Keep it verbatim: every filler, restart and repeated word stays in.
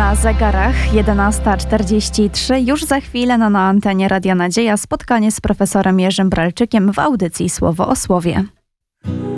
Na zegarach jedenasta czterdzieści trzy. Już za chwilę na, na antenie Radia Nadzieja spotkanie z profesorem Jerzym Bralczykiem w audycji Słowo o Słowie.